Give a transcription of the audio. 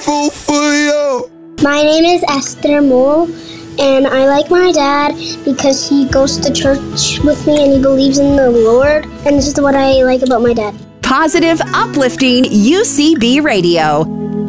grateful for you. My name is Esther Mole, and I like my dad because he goes to church with me and he believes in the Lord, and this is what I like about my dad. Positive, uplifting UCB Radio.